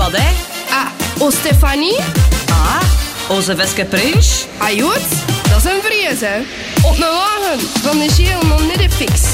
Wat, hè? Ah, o Stefanie? Ah, onze Veske Pruis? Ajoet, dat is een vrees, hè. Op een wagen van de Geel nog niet de fix.